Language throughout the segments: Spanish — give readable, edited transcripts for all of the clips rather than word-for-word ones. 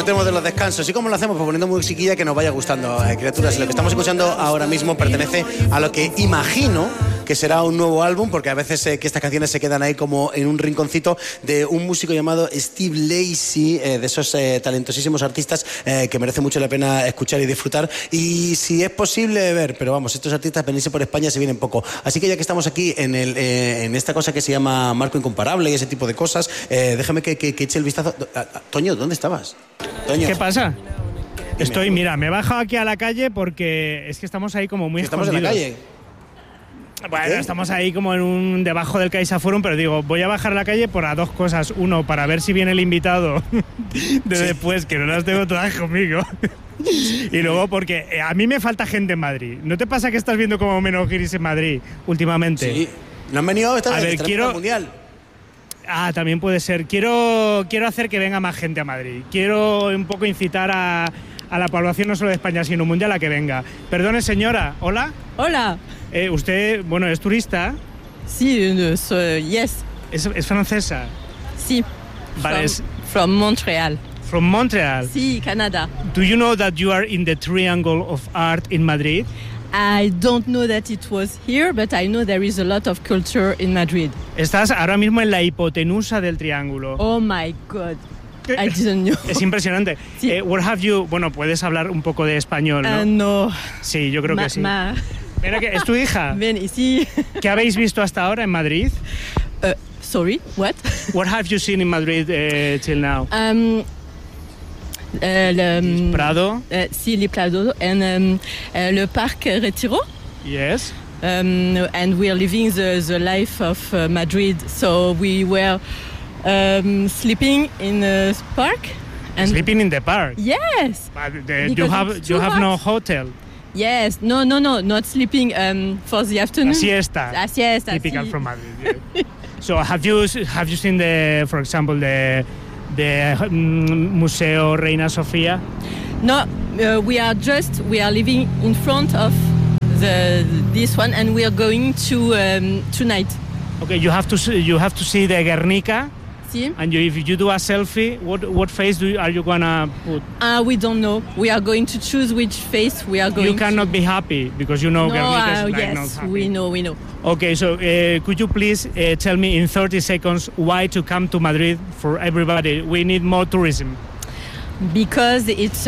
disfrutemos de los descansos. ¿Y cómo lo hacemos? Pues poniendo musiquilla que nos vaya gustando, criaturas. Y lo que estamos escuchando ahora mismo pertenece a lo que imagino que será un nuevo álbum, porque a veces que estas canciones se quedan ahí como en un rinconcito de un músico llamado Steve Lacy, de esos talentosísimos artistas que merece mucho la pena escuchar y disfrutar. Y si es posible ver, pero vamos, estos artistas venirse por España se vienen poco. Así que ya que estamos aquí en esta cosa que se llama Marco Incomparable y ese tipo de cosas, déjame que eche el vistazo. Toño, ¿dónde estabas? Toño. ¿Qué pasa? Mira, me he bajado aquí a la calle porque es que estamos ahí como muy escondidos. ¿Estamos en la calle? Bueno, estamos ahí como debajo del CaixaForum, pero digo, voy a bajar a la calle por dos cosas. Uno, para ver si viene el invitado después, que no las tengo todas conmigo. Y luego porque a mí me falta gente en Madrid. ¿No te pasa que estás viendo como menos guiris en Madrid últimamente? Sí. ¿No han venido esta vez? Quiero... Mundial. También puede ser. Quiero hacer que venga más gente a Madrid. Quiero un poco incitar a la población no solo de España, sino mundial a que venga. Perdone, señora. ¿Hola? Hola. ¿Usted, es turista? Sí, yes. ¿Es francesa? Sí. Vale. From Montreal. From Montreal? Sí, Canada. Do you know that you are in the Triangle of Art in Madrid? I don't know that it was here, but I know there is a lot of culture in Madrid. Estás ahora mismo en la hipotenusa del triángulo. Oh my God. I didn't know. Es impresionante. Sí. Where have you... Bueno, puedes hablar un poco de español, ¿no? No. Sí, yo creo que sí. Mira, ¿es tu hija? Ven, sí. ¿Qué habéis visto hasta ahora en Madrid? Sorry, what? What have you seen in Madrid till now? Prado. Sí, le Prado and le Parque Retiro. Yes. And we are living the life of Madrid. So we were sleeping in the park. And sleeping in the park? Yes. But you have no hotel? Yes. No, not sleeping for the afternoon. La siesta. Typical from Madrid. Yeah. So have you seen for example, the Museo Reina Sofía? No, we are living in front of this one, and we are going to tonight. Okay, you have to see the Guernica. Sí. And if you do a selfie, what face are you gonna put? We don't know. We are going to choose which face we are going. You cannot be happy because you know Guernica is like yes, not happy. we know. Okay, so could you please tell me in 30 seconds why to come to Madrid for everybody? We need more tourism. Because it's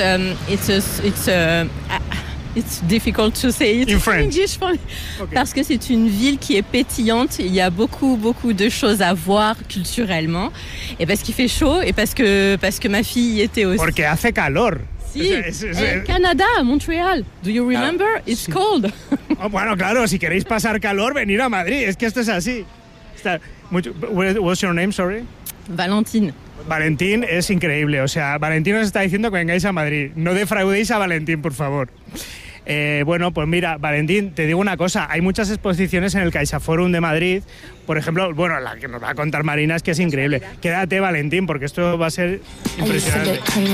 difficult to say it in French. English. Okay. Parce que c'est une ville qui est pétillante. Il y a beaucoup de choses à voir culturellement. Et parce qu'il fait chaud et parce que ma fille y était aussi. Porque hace calor. Sí, Canada, Montreal. Do you remember? It's cold. Bueno, claro, si queréis pasar calor, venir a Madrid. Es que esto es así. What's your name, sorry? Valentín. Valentín es increíble. O sea, Valentín os está diciendo que vengáis a Madrid. No defraudéis a Valentín, por favor. Bueno, pues mira, Valentín, te digo una cosa. Hay muchas exposiciones en el CaixaForum de Madrid. Por ejemplo, la que nos va a contar Marina es que es increíble. Quédate, Valentín, porque esto va a ser impresionante.